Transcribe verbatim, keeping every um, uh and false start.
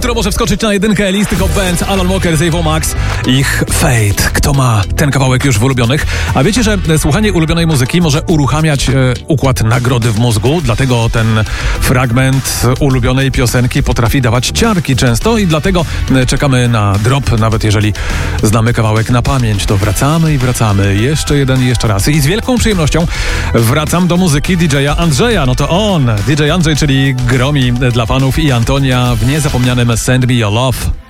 jutro może wskoczyć na jedynkę listy Hot Band Alan Walker z Avo Max. Ich Fate. Kto ma ten kawałek już w ulubionych? A wiecie, że słuchanie ulubionej muzyki może uruchamiać e, układ nagrody w mózgu, dlatego ten fragment ulubionej piosenki potrafi dawać ciarki często i dlatego czekamy na drop, nawet jeżeli znamy kawałek na pamięć, to wracamy i wracamy. Jeszcze jeden i jeszcze raz. I z wielką przyjemnością wracam do muzyki D J a Andrzeja. No to on, D J Andrzej, czyli gromi dla fanów i Antonia w niezapomnianym Send Me Your Love.